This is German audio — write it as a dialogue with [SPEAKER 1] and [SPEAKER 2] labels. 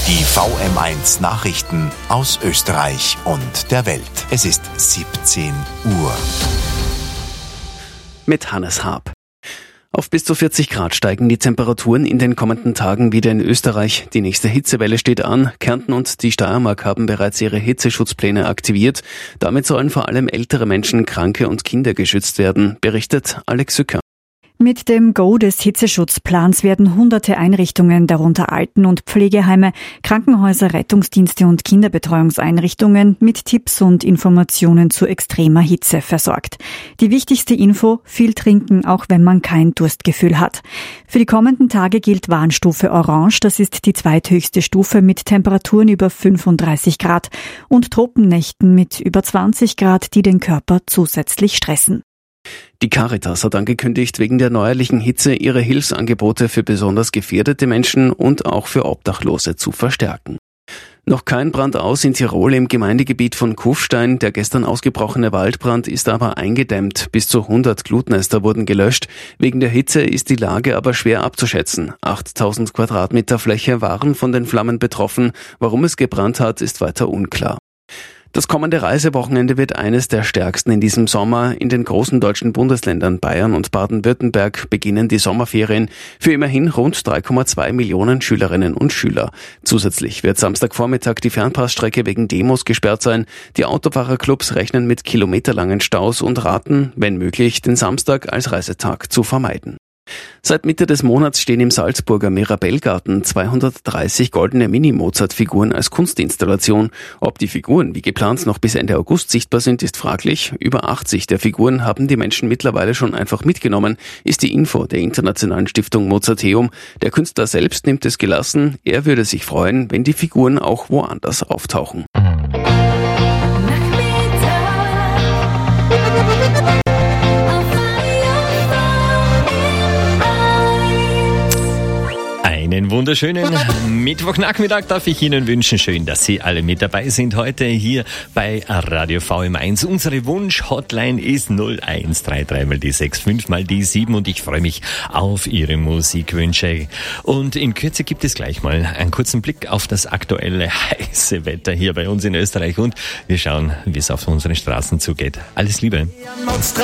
[SPEAKER 1] Die VM1 Nachrichten aus Österreich und der Welt. Es ist 17 Uhr.
[SPEAKER 2] Mit Hannes Haab. Auf bis zu 40 Grad steigen die Temperaturen in den kommenden Tagen wieder in Österreich. Die nächste Hitzewelle steht an. Kärnten und die Steiermark haben bereits ihre Hitzeschutzpläne aktiviert. Damit sollen vor allem ältere Menschen, Kranke und Kinder geschützt werden, berichtet Alex Sücker.
[SPEAKER 3] Mit dem Go des Hitzeschutzplans werden hunderte Einrichtungen, darunter Alten- und Pflegeheime, Krankenhäuser, Rettungsdienste und Kinderbetreuungseinrichtungen mit Tipps und Informationen zu extremer Hitze versorgt. Die wichtigste Info: viel trinken, auch wenn man kein Durstgefühl hat. Für die kommenden Tage gilt Warnstufe Orange, das ist die zweithöchste Stufe mit Temperaturen über 35 Grad und Tropennächten mit über 20 Grad, die den Körper zusätzlich stressen.
[SPEAKER 2] Die Caritas hat angekündigt, wegen der neuerlichen Hitze ihre Hilfsangebote für besonders gefährdete Menschen und auch für Obdachlose zu verstärken. Noch kein Brand aus in Tirol im Gemeindegebiet von Kufstein. Der gestern ausgebrochene Waldbrand ist aber eingedämmt. Bis zu 100 Glutnester wurden gelöscht. Wegen der Hitze ist die Lage aber schwer abzuschätzen. 8000 Quadratmeter Fläche waren von den Flammen betroffen. Warum es gebrannt hat, ist weiter unklar. Das kommende Reisewochenende wird eines der stärksten in diesem Sommer. In den großen deutschen Bundesländern Bayern und Baden-Württemberg beginnen die Sommerferien für immerhin rund 3,2 Millionen Schülerinnen und Schüler. Zusätzlich wird Samstagvormittag die Fernpassstrecke wegen Demos gesperrt sein. Die Autofahrerclubs rechnen mit kilometerlangen Staus und raten, wenn möglich, den Samstag als Reisetag zu vermeiden. Seit Mitte des Monats stehen im Salzburger Mirabellgarten 230 goldene Mini-Mozart-Figuren als Kunstinstallation. Ob die Figuren wie geplant noch bis Ende August sichtbar sind, ist fraglich. Über 80 der Figuren haben die Menschen mittlerweile schon einfach mitgenommen, ist die Info der internationalen Stiftung Mozarteum. Der Künstler selbst nimmt es gelassen. Er würde sich freuen, wenn die Figuren auch woanders auftauchen.
[SPEAKER 4] Einen wunderschönen Mittwochnachmittag darf ich Ihnen wünschen. Schön, dass Sie alle mit dabei sind heute hier bei Radio VM1. Unsere Wunsch-Hotline ist 0133 mal die 65 mal die 7 und ich freue mich auf Ihre Musikwünsche. Und in Kürze gibt es gleich mal einen kurzen Blick auf das aktuelle heiße Wetter hier bei uns in Österreich und wir schauen, wie es auf unseren Straßen zugeht. Alles Liebe.